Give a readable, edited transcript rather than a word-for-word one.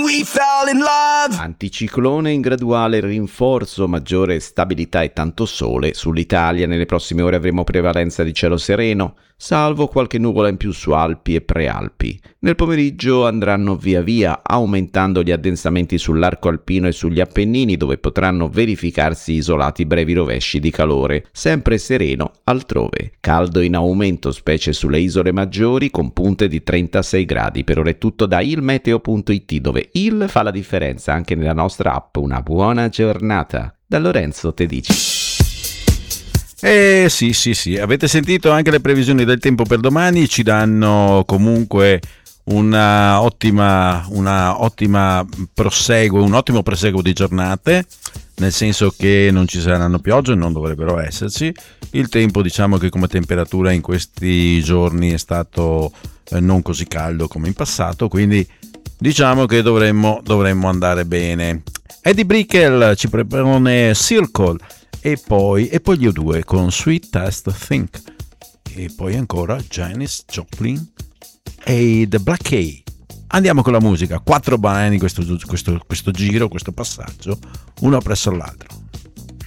we fell in love. Anticiclone in graduale rinforzo, maggiore stabilità e tanto sole. Sull'Italia nelle prossime ore avremo prevalenza di cielo sereno, salvo qualche nuvola in più su Alpi e Prealpi. Nel pomeriggio andranno via via aumentando gli addensamenti sull'arco alpino e sugli Appennini, dove potranno verificarsi isolati brevi rovesci di calore. Sempre sereno altrove. Caldo in aumento specie sulle isole maggiori con punte di 36 gradi. Per ora è tutto da ilmeteo.it, dove il fa la differenza anche nella nostra app. Una buona giornata. Da Lorenzo Tedici. Sì, avete sentito anche le previsioni del tempo per domani, ci danno comunque un ottimo proseguo di giornate, nel senso che non ci saranno piogge, non dovrebbero esserci. Il tempo, diciamo che come temperatura in questi giorni è stato non così caldo come in passato, quindi diciamo che dovremmo andare bene. Eddie Brickell ci propone Circle e poi gli U2 con Sweetest Thing, e poi ancora Janis Joplin e The Black Keys. Andiamo con la musica, 4 brani questo giro, questo passaggio, uno presso l'altro.